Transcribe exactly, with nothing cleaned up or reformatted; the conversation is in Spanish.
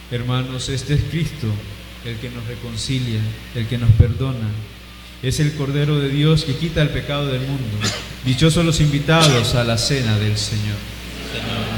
Hermanos, este es Cristo, el que nos reconcilia, el que nos perdona. Es el Cordero de Dios que quita el pecado del mundo. Dichosos los invitados a la cena del Señor. Señor,